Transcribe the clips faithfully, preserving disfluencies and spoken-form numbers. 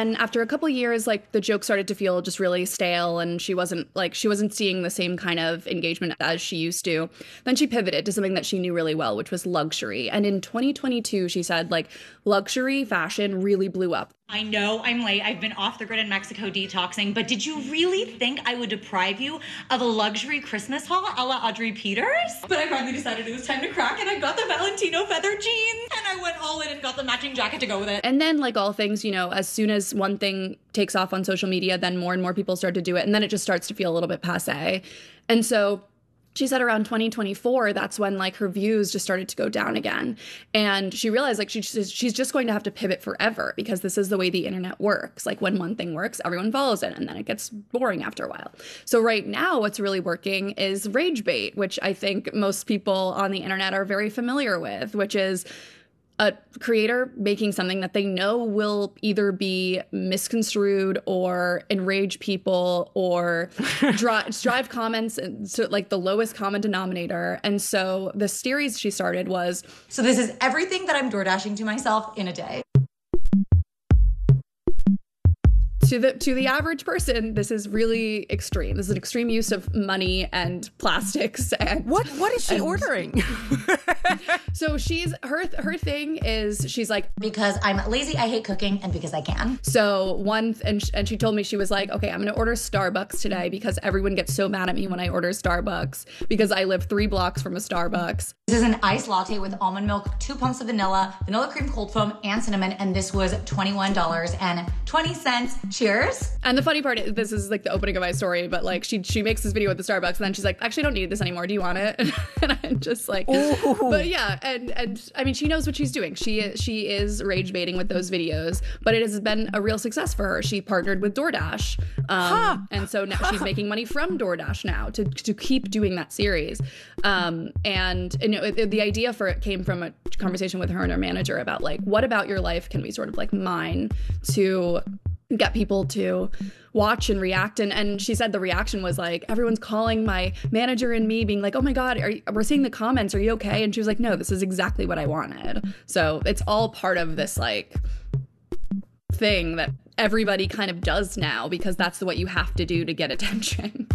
then after a couple years, like the joke started to feel just really stale, and she wasn't like she wasn't seeing the same kind of engagement as she used to. Then she pivoted to something that she knew really well, which was luxury. And in twenty twenty-two, she said like luxury fashion really blew up. I know I'm late. I've been off the grid in Mexico detoxing, but did you really think I would deprive you of a luxury Christmas haul a la Audrey Peters? But I finally decided it was time to crack, and I got the Valentino feather jeans, and I went all in and got the matching jacket to go with it. And then, like all things, you know, as soon as one thing takes off on social media, then more and more people start to do it, and then it just starts to feel a little bit passé. And so she said around twenty twenty-four, that's when like her views just started to go down again. And she realized like she, she's just going to have to pivot forever, because this is the way the internet works. Like when one thing works, everyone follows it, and then it gets boring after a while. So right now what's really working is rage bait, which I think most people on the internet are very familiar with, which is a creator making something that they know will either be misconstrued or enrage people or drive, drive comments to like the lowest common denominator. And so the series she started was, so this is everything that I'm door dashing to myself in a day. To the to the average person, this is really extreme. This is an extreme use of money and plastics. And what what is she and, ordering? So she's her her thing is she's like, because I'm lazy, I hate cooking, and because I can. So one and and she told me, she was like, okay, I'm gonna order Starbucks today because everyone gets so mad at me when I order Starbucks because I live three blocks from a Starbucks. This is an iced latte with almond milk, two pumps of vanilla, vanilla cream cold foam, and cinnamon, and this was twenty-one dollars and twenty cents. Cheers. And the funny part is, this is like the opening of my story, but like she she makes this video with the Starbucks, and then she's like, actually, I don't need this anymore. Do you want it? And I'm just like, ooh. But yeah, and and I mean, she knows what she's doing. She she is rage baiting with those videos, but it has been a real success for her. She partnered with DoorDash, um, huh. and so now she's making money from DoorDash now to to keep doing that series. Um, and and you know, it, the idea for it came from a conversation with her and her manager about like, what about your life can we sort of like mine to get people to watch and react. And and she said the reaction was like, everyone's calling my manager and me being like, oh my God, are you, we're seeing the comments. Are you okay? And she was like, no, this is exactly what I wanted. So it's all part of this like thing that everybody kind of does now, because that's what you have to do to get attention.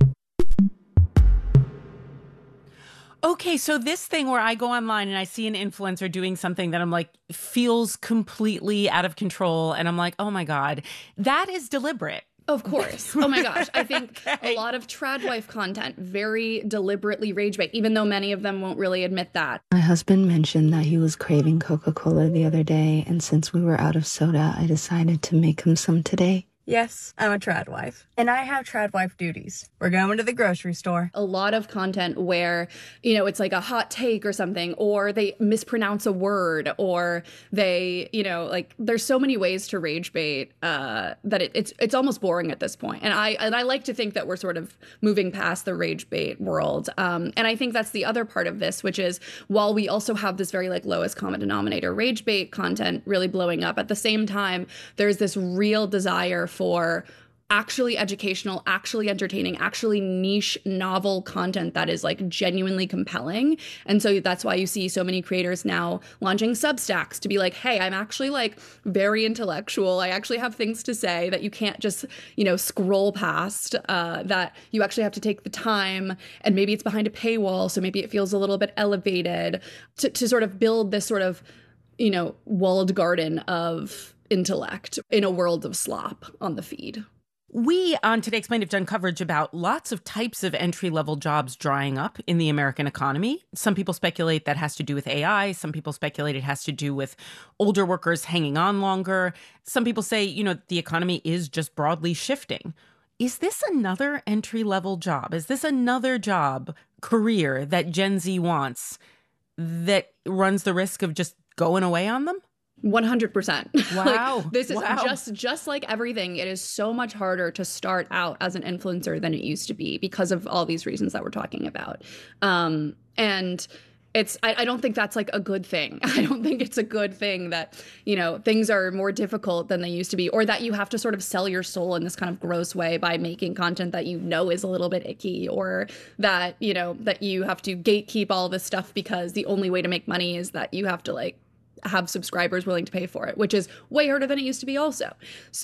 Okay, so this thing where I go online and I see an influencer doing something that I'm like, feels completely out of control, and I'm like, oh my God, that is deliberate. Of course. Oh my gosh. I think Okay. a lot of trad wife content very deliberately rage bait, even though many of them won't really admit that. My husband mentioned that he was craving Coca-Cola the other day, and since we were out of soda, I decided to make him some today. Yes, I'm a trad wife, and I have trad wife duties. We're going to the grocery store. A lot of content where, you know, it's like a hot take or something, or they mispronounce a word, or they, you know, like there's so many ways to rage bait uh, that it, it's it's almost boring at this point. And I and I like to think that we're sort of moving past the rage bait world. Um, and I think that's the other part of this, which is while we also have this very like lowest common denominator rage bait content really blowing up, at the same time, there's this real desire for actually educational, actually entertaining, actually niche, novel content that is like genuinely compelling. And so that's why you see so many creators now launching Substacks to be like, hey, I'm actually like very intellectual. I actually have things to say that you can't just, you know, scroll past, uh, that you actually have to take the time, and maybe it's behind a paywall. So maybe it feels a little bit elevated to, to sort of build this sort of, you know, walled garden of intellect in a world of slop on the feed. We on Today Explained have done coverage about lots of types of entry-level jobs drying up in the American economy. Some people speculate that has to do with A I. Some people speculate it has to do with older workers hanging on longer. Some people say, you know, the economy is just broadly shifting. Is this another entry-level job? Is this another job, career that Gen Z wants that runs the risk of just going away on them? one hundred percent. Wow. Like, this is Wow. just just like everything. It is so much harder to start out as an influencer than it used to be because of all these reasons that we're talking about. Um, and it's I, I don't think that's like a good thing. I don't think it's a good thing that, you know, things are more difficult than they used to be, or that you have to sort of sell your soul in this kind of gross way by making content that you know is a little bit icky, or that, you know, that you have to gatekeep all this stuff because the only way to make money is that you have to like have subscribers willing to pay for it, which is way harder than it used to be also. So